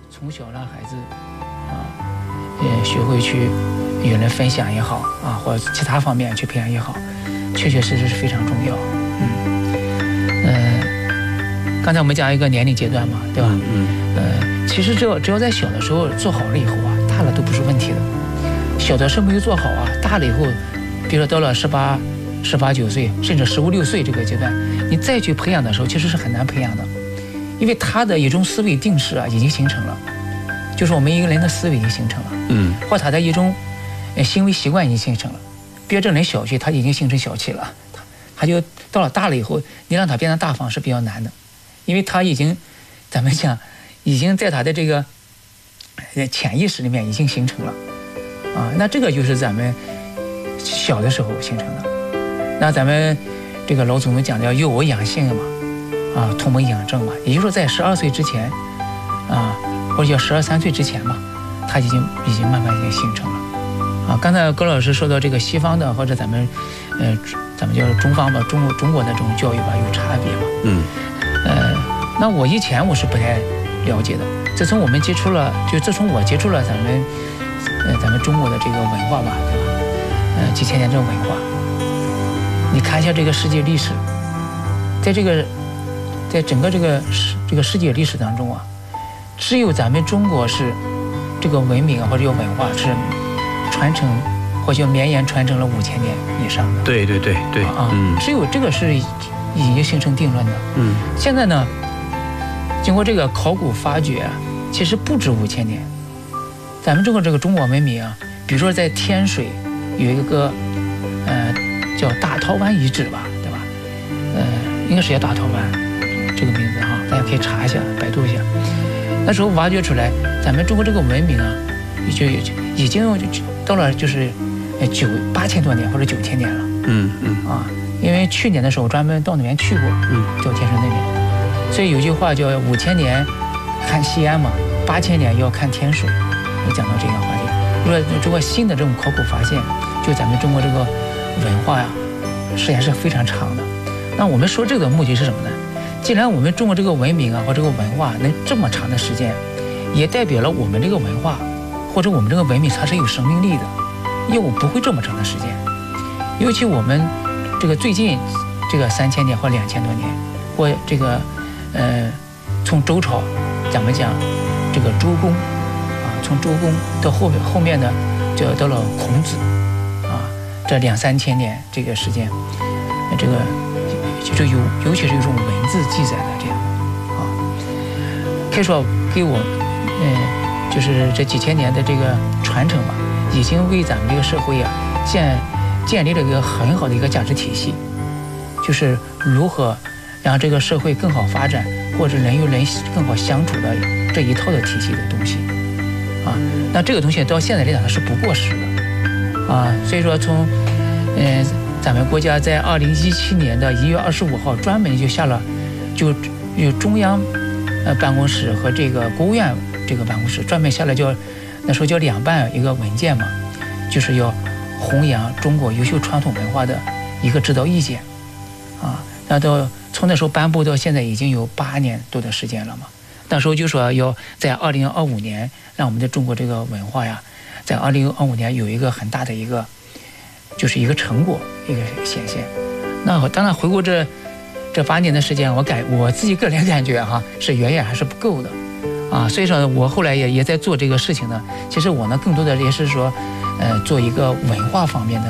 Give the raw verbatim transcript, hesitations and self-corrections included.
从小让孩子啊，也学会去与人分享也好啊，或者其他方面去培养也好，确确实实是非常重要。嗯，呃，刚才我们讲一个年龄阶段嘛，对吧？ 嗯。 呃，其实只要只要在小的时候做好了以后啊，大了都不是问题的。小的时候没有做好啊，大了以后，比如说到了十八、十八九岁，甚至十五六岁这个阶段，你再去培养的时候，其实是很难培养的，因为他的一种思维定式啊已经形成了，就是我们一个人的思维已经形成了， 嗯， 或他的一种呃行为习惯已经形成了。比如这人小气，他已经形成小气了，他他就到了大了以后，你让他变得大方是比较难的，因为他已经咱们讲，已经在他的这个潜意识里面已经形成了。啊，那这个就是咱们小的时候形成的。那咱们这个老祖宗讲的要幼我养性嘛，啊，同门养正嘛，也就是说在十二岁之前，啊，或者叫十二三岁之前嘛，它已经已经慢慢已经形成了。啊，刚才高老师说到这个西方的或者咱们，呃，咱们叫中方吧，中国中国的这种教育吧有差别嘛。嗯。呃，那我以前我是不太了解的，自从我们接触了，就自从我接触了咱们。呃，咱们中国的这个文化吧，对吧？呃，几千年这种文化，你看一下这个世界历史，在这个，在整个这个世这个世界历史当中啊，只有咱们中国是这个文明啊或者有文化是传承或者绵延传承了五千年以上的。 对对对对啊，嗯，只有这个是已经形成定论的。嗯，现在呢，经过这个考古发掘啊，其实不止五千年。咱们中国这个中国文明啊，比如说在天水有一个呃叫大陶湾遗址吧，对吧？呃，应该是叫大陶湾这个名字哈，大家可以查一下，百度一下。那时候挖掘出来，咱们中国这个文明啊，就已经到了就是九八千多年或者九千年了。嗯嗯啊，因为去年的时候专门到那边去过，嗯，叫天水那边，所以有句话叫五千年看西安嘛，八千年要看天水。讲到这个话题，就说中国新的这种考古发现，就咱们中国这个文化呀，时间是非常长的。那我们说这个目的是什么呢？既然我们中国这个文明啊或这个文化能这么长的时间，也代表了我们这个文化或者我们这个文明它是有生命力的，因为我不会这么长的时间。尤其我们这个最近这个三千年或两千多年，或这个呃从周朝，咱们讲这个周公。从周公到后面后面呢，就到了孔子，啊，这两三千年这个时间，这个就有尤其是一种文字记载的这样，啊，可以说给我，嗯，就是这几千年的这个传承吧，已经为咱们这个社会啊建建立了一个很好的一个价值体系，就是如何让这个社会更好发展，或者人与人更好相处的这一套的体系的东西。啊，那这个东西到现在来讲它是不过时的，啊，所以说从，嗯、呃，咱们国家在二零一七年的一月二十五号专门就下了，就有中央呃办公室和这个国务院这个办公室专门下来叫，那时候叫两办一个文件嘛，就是要弘扬中国优秀传统文化的一个指导意见，啊，那到从那时候颁布到现在已经有八年多的时间了嘛。那时候就说要在二零二五年让我们的中国这个文化呀，在二零二五年有一个很大的一个，就是一个成果一个显现。那当然回顾这这八年的时间，我感我自己个人感觉哈是远远还是不够的，啊，所以说我后来也也在做这个事情呢。其实我呢更多的也是说，呃，做一个文化方面的。